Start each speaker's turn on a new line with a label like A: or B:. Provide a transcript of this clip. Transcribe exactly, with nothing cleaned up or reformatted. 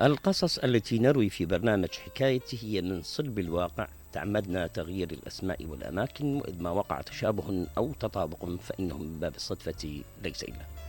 A: القصص التي نروي في برنامج حكايتي هي من صلب الواقع، تعمدنا تغيير الأسماء والأماكن، وإذ ما وقع تشابه أو تطابق فإنه من باب الصدفة ليس إلا.